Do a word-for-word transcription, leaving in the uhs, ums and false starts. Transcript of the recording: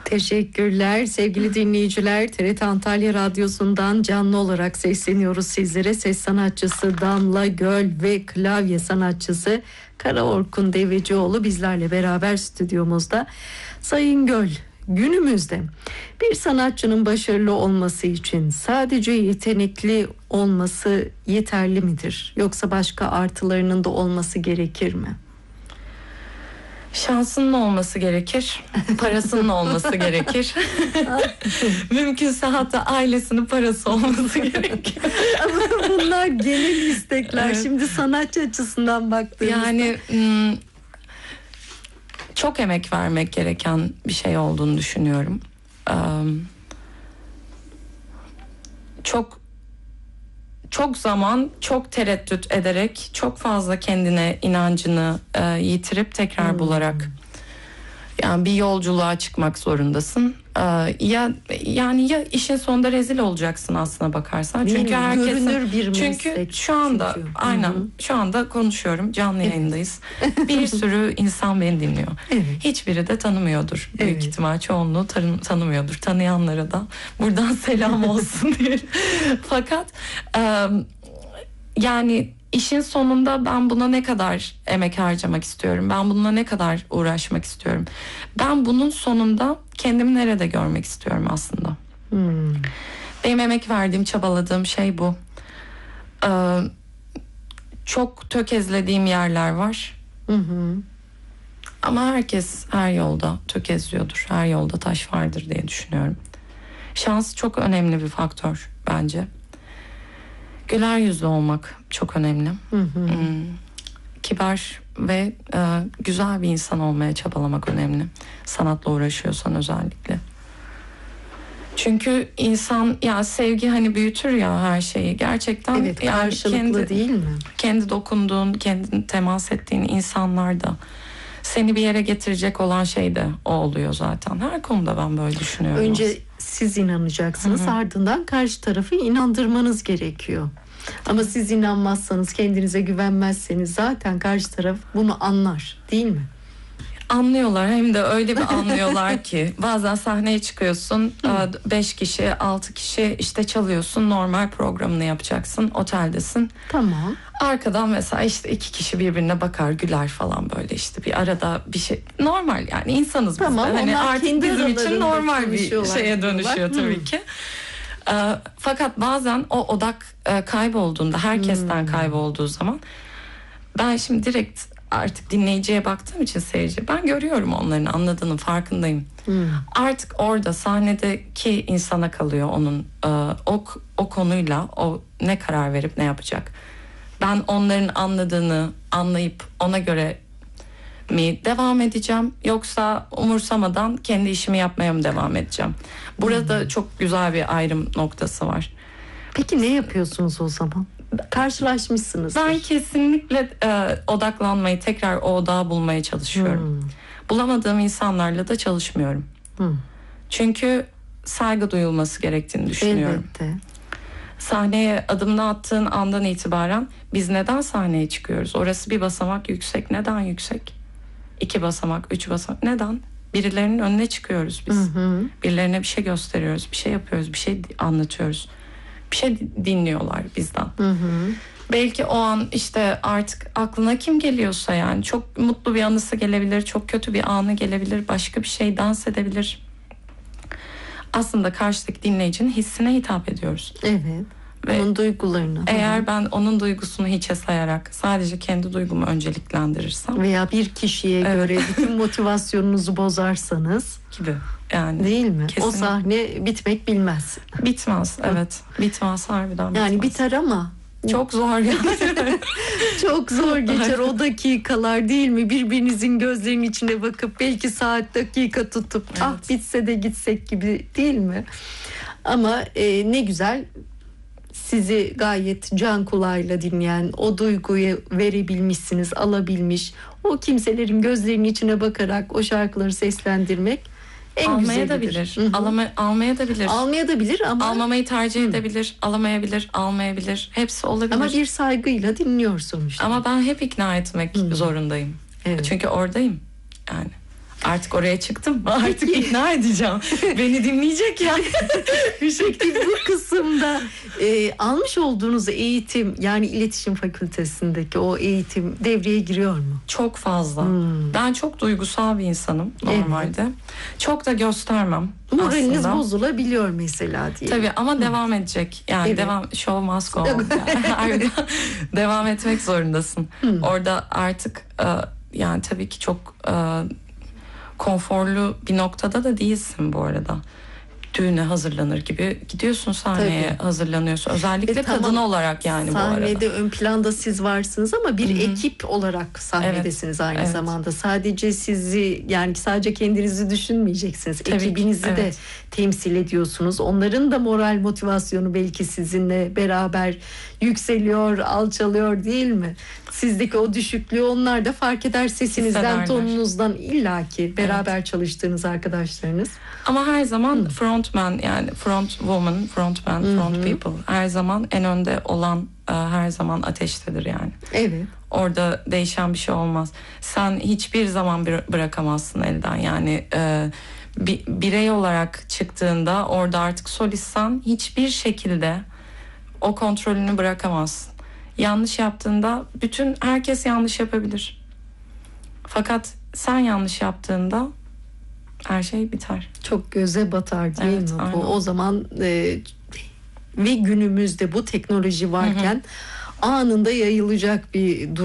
Teşekkürler sevgili dinleyiciler. T R T Antalya Radyosu'ndan canlı olarak sesleniyoruz sizlere. Ses sanatçısı Damla Göl ve klavye sanatçısı Karaorkun Devecioğlu bizlerle beraber stüdyomuzda. Sayın Göl, günümüzde bir sanatçının başarılı olması için sadece yetenekli olması yeterli midir? Yoksa başka artılarının da olması gerekir mi? Şansının olması gerekir, parasının olması gerekir. Mümkünse hatta ailesinin parası olması gerekiyor. Ama bunlar genel istekler. Evet. Şimdi sanatçı açısından baktığımızda. Yani çok emek vermek gereken bir şey olduğunu düşünüyorum. Çok çok zaman, çok tereddüt ederek, çok fazla kendine inancını e, yitirip tekrar hmm. bularak yani bir yolculuğa çıkmak zorundasın. E, ya yani ya işin sonunda rezil olacaksın aslına bakarsan. Değil çünkü mi? herkesin Görünür bir çünkü meslek. şu anda Çünkü. aynen Hı-hı. şu anda konuşuyorum. Canlı yayındayız. Bir sürü insan beni dinliyor. Evet. Hiçbiri de tanımıyordur. Evet. Büyük ihtimal çoğunluğu tanı- tanımıyordur. Tanıyanlara da buradan selam olsun diye. Fakat e, yani işin sonunda ben buna ne kadar emek harcamak istiyorum? Ben bununla ne kadar uğraşmak istiyorum? Ben bunun sonunda kendimi nerede görmek istiyorum aslında? Hmm. Benim emek verdiğim, çabaladığım şey bu. Ee, çok tökezlediğim yerler var. Hı hı. Ama herkes her yolda tökezliyordur. Her yolda taş vardır diye düşünüyorum. Şans çok önemli bir faktör bence. Güler yüzlü olmak çok önemli. Hı hı. Hmm. Kibar ve e, güzel bir insan olmaya çabalamak önemli. Sanatla uğraşıyorsan özellikle. Çünkü insan ya sevgi hani büyütür ya her şeyi. Gerçekten evet, karşılıklı yani kendi, değil mi? Kendi dokunduğun, kendi temas ettiğin insanlar da seni bir yere getirecek olan şey de o oluyor zaten. Her konuda ben böyle düşünüyorum. Önce aslında. Siz inanacaksınız, hı hı. ardından karşı tarafı inandırmanız gerekiyor. Ama siz inanmazsanız, kendinize güvenmezseniz zaten karşı taraf bunu anlar, değil mi? Anlıyorlar, hem de öyle bir anlıyorlar ki bazen sahneye çıkıyorsun, beş kişi altı kişi işte çalıyorsun, normal programını yapacaksın, oteldesin. Tamam. Arkadan mesela işte iki kişi birbirine bakar, güler falan, böyle işte bir arada bir şey, normal yani, insanız tamam, biz de. Hani artık bizim için normal bir şeye dönüşüyor tabii hmm. ki. E, fakat bazen o odak e, kaybolduğunda, herkesten hmm. kaybolduğu zaman, ben şimdi direkt artık dinleyiciye baktığım için, seyirci, ben görüyorum onların anladığının farkındayım. Hmm. Artık orada sahnedeki insana kalıyor onun e, o o konuyla o ne karar verip ne yapacak. Ben onların anladığını anlayıp ona göre mi devam edeceğim, yoksa umursamadan kendi işimi yapmaya mı devam edeceğim? Burada hmm. çok güzel bir ayrım noktası var. Peki ne yapıyorsunuz o zaman? Karşılaşmışsınız. Ben kesinlikle e, odaklanmayı, tekrar o odağı bulmaya çalışıyorum. Hmm. Bulamadığım insanlarla da çalışmıyorum. Hmm. Çünkü saygı duyulması gerektiğini düşünüyorum. Elbette. Sahneye adımını attığın andan itibaren biz neden sahneye çıkıyoruz? Orası bir basamak yüksek. Neden yüksek? İki basamak, üç basamak. Neden? Birilerinin önüne çıkıyoruz biz. Hı hı. Birilerine bir şey gösteriyoruz, bir şey yapıyoruz, bir şey anlatıyoruz. Bir şey dinliyorlar bizden. Hı hı. Belki o an işte artık aklına kim geliyorsa, yani çok mutlu bir anısı gelebilir, çok kötü bir anı gelebilir, başka bir şey dans edebilir. Aslında karşıdaki dinleyicinin hissine hitap ediyoruz. Evet. Ve onun duygularını. Eğer ben onun duygusunu hiçe sayarak sadece kendi duygumu önceliklendirirsem veya bir kişiye evet. göre bütün motivasyonunuzu bozarsanız gibi. Yani değil mi? Kesinlikle. O sahne bitmek bilmez. Bitmez, evet. Bitmez, harbiden bitmez. Yani biter ama çok zor yani. Çok zor geçer o dakikalar, değil mi? Birbirinizin gözlerinin içine bakıp belki saat dakika tutup evet. ah bitse de gitsek gibi, değil mi? Ama e, ne güzel, sizi gayet can kulağıyla dinleyen, o duyguyu verebilmişsiniz, alabilmiş, o kimselerin gözlerinin içine bakarak o şarkıları seslendirmek en almaya da bilir. Alama, almaya da bilir. Almaya da bilir ama almamayı tercih Hı. edebilir. Alamayabilir, almayabilir. Hepsi olabilir. Ama bir saygıyla dinliyor sonuçta. Ama ben hep ikna etmek Hı. zorundayım. Evet. Çünkü oradayım. Yani Artık oraya çıktım. Artık ikna edeceğim. Beni dinleyecek yani. Bir şekilde bu kısımda e, almış olduğunuz eğitim, yani iletişim fakültesindeki o eğitim devreye giriyor mu? Çok fazla. Hmm. Ben çok duygusal bir insanım normalde. Evet. Çok da göstermem. Moraliniz aslında bozulabiliyor mesela diye. Tabii ama hmm. devam edecek. Yani evet. devam, show must go on. Yani. Devam etmek zorundasın. Hmm. Orada artık e, yani tabii ki çok e, konforlu bir noktada da değilsin bu arada. Düğüne hazırlanır gibi gidiyorsun, sahneye tabii. hazırlanıyorsun. Özellikle e, tamam. kadın olarak yani sahnede bu arada. Sahnede ön planda siz varsınız ama bir Hı-hı. ekip olarak sahnedesiniz evet. aynı evet. zamanda. Sadece sizi, yani sadece kendinizi düşünmeyeceksiniz. Tabii Ekibinizi ki. de evet. temsil ediyorsunuz. Onların da moral motivasyonu belki sizinle beraber yükseliyor, alçalıyor değil mi? Sizdeki o düşüklüğü onlar da fark eder, sesinizden, hissederler. Tonunuzdan, illaki beraber evet. çalıştığınız arkadaşlarınız. Ama her zaman Hı. frontman, yani front woman, frontman, front Hı-hı. people her zaman en önde olan, her zaman ateştedir yani. Evet. Orada değişen bir şey olmaz. Sen hiçbir zaman bırakamazsın elden. Yani e, bir birey olarak çıktığında orada artık solistsen hiçbir şekilde o kontrolünü bırakamazsın. Yanlış yaptığında bütün herkes yanlış yapabilir. Fakat sen yanlış yaptığında her şey biter. Çok göze batar değil evet, mi? Aynen. O, o zaman e, ve günümüzde bu teknoloji varken hı hı. anında yayılacak bir durum.